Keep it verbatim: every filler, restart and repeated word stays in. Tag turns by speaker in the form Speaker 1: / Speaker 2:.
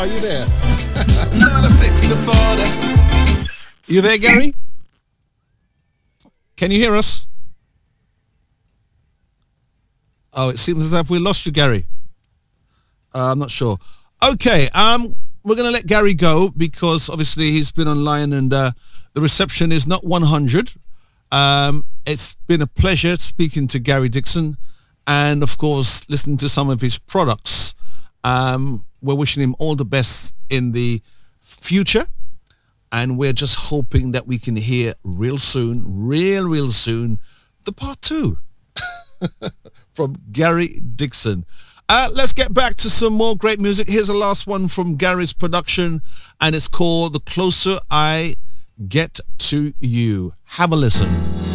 Speaker 1: Are you there?
Speaker 2: Not a six to forty.
Speaker 1: You there, Gary? Can you hear us? Oh, it seems as if we lost you, Gary. Uh, I'm not sure. Okay, um, we're going to let Gary go because obviously he's been online and uh, the reception is not one hundred. Um, it's been a pleasure speaking to Gary Dixon and, of course, listening to some of his products. Um, we're wishing him all the best in the future, and we're just hoping that we can hear real soon, real, real soon, the part two from Gary Dixon. Uh, let's get back to some more great music. Here's the last one from Gary's production, and it's called The Closer I Get to You. Have a listen.